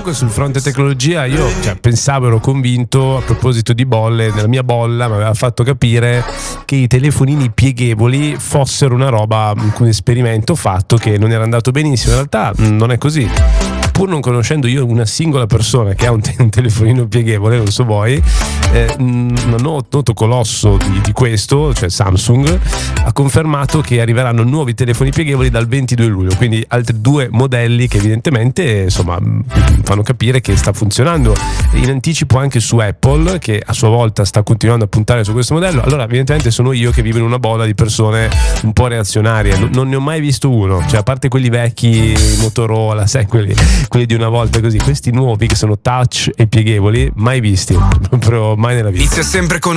comunque sul fronte tecnologia io pensavo, ero convinto, a proposito di bolle, nella mia bolla mi aveva fatto capire che i telefonini pieghevoli fossero una roba, un esperimento fatto che non era andato benissimo. In realtà non è così. Pur non conoscendo io una singola persona che ha un telefonino pieghevole, non so voi, un noto colosso di questo, cioè Samsung, ha confermato che arriveranno nuovi telefoni pieghevoli dal 22 luglio, quindi altri 2 modelli che evidentemente insomma fanno capire che sta funzionando in anticipo anche su Apple, che a sua volta sta continuando a puntare su questo modello. Allora evidentemente sono io che vivo in una bolla di persone un po' reazionarie, non ne ho mai visto uno, cioè a parte quelli vecchi Motorola, sai, quelli di una volta così, questi nuovi che sono touch e pieghevoli mai visti, proprio mai nella vita. Inizia sempre con